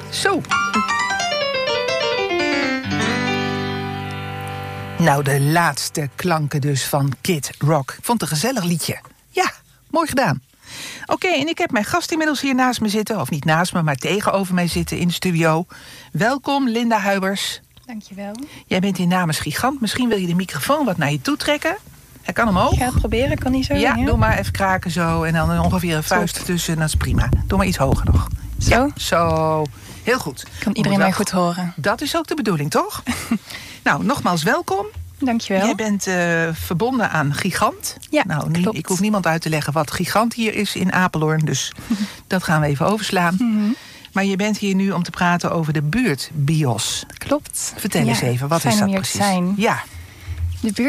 Zo. Nou, de laatste klanken dus van Kid Rock. Ik vond het een gezellig liedje. Ja, mooi gedaan. Oké, en ik heb mijn gast inmiddels hier naast me zitten. Of niet naast me, maar tegenover mij zitten in de studio. Welkom, Linda Huibers. Dankjewel. Jij bent hier namens Gigant. Misschien wil je de microfoon wat naar je toe trekken. Hij kan omhoog. Ik ga het proberen, kan niet zo. Ja, doe maar even kraken zo. En dan ongeveer een vuist ertussen. Dat is prima. Doe maar iets hoger nog. Zo? Ja, zo. Heel goed. Kan iedereen mij goed horen? Dat is ook de bedoeling, toch? Nou, nogmaals welkom. Dankjewel. Jij bent verbonden aan Gigant. Ja, nou, klopt. Ik hoef niemand uit te leggen wat Gigant hier is in Apeldoorn. Dus dat gaan we even overslaan. Mm-hmm. Maar je bent hier nu om te praten over de buurtbios. Klopt. Vertel eens even, wat is dat fijn om hier precies? te zijn. Ja. De buurt